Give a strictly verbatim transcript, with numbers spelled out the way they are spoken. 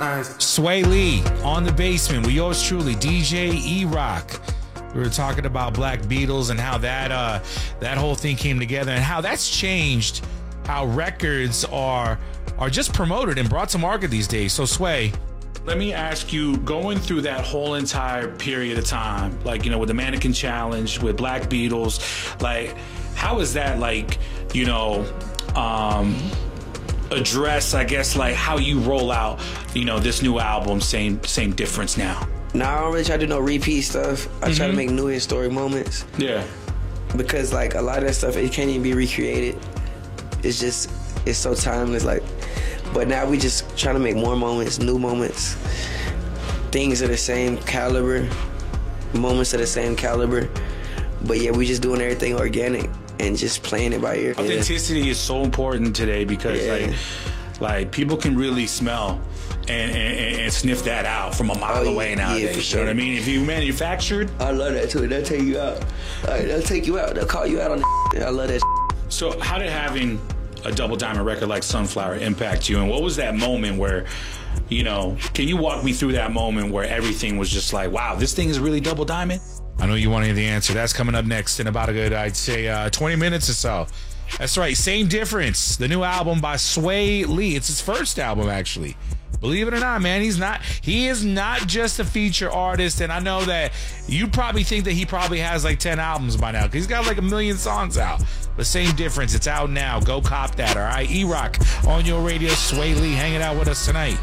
Sway Lee on The Basement with yours truly, D J E-Rock. We were talking about Black Beatles and how that uh, that whole thing came together and how that's changed how records are are just promoted and brought to market these days. So Sway, let me ask you, going through that whole entire period of time, like, you know, with the Mannequin Challenge, with Black Beatles, like, how is that, like, you know, um, address, I guess, like how you roll out, you know, this new album, same same difference now? Nah, I don't really try to do no repeat stuff. I mm-hmm. try to make new historic moments. Yeah. Because, like, a lot of that stuff, it can't even be recreated. It's just, it's so timeless, like, but now we just trying to make more moments, new moments, things of the same caliber, moments of the same caliber, but yeah, we just doing everything organic and just playing it by ear. Authenticity yeah. is so important today because yeah. like, like people can really smell and, and, and sniff that out from a mile oh, away nowadays. Yeah, for sure. You know what I mean? If you manufactured, I love that too. They'll take you out. Like, they'll take you out. They'll call you out on that. I love that. So how did having a double diamond record like Sunflower impact you, and what was that moment where, you know, can you walk me through that moment where everything was just like, wow, this thing is really double diamond? I know you want to hear the answer. That's coming up next in about a good, I'd say, uh, twenty minutes or so. That's right, Same Difference, the new album by Sway Lee. It's his first album, actually. Believe it or not, man, he's not, he is not just a feature artist, and I know that you probably think that he probably has like ten albums by now, because he's got like a million songs out. But Same Difference, it's out now. Go cop that, all right? E-Rock on your radio, Sway Lee hanging out with us tonight.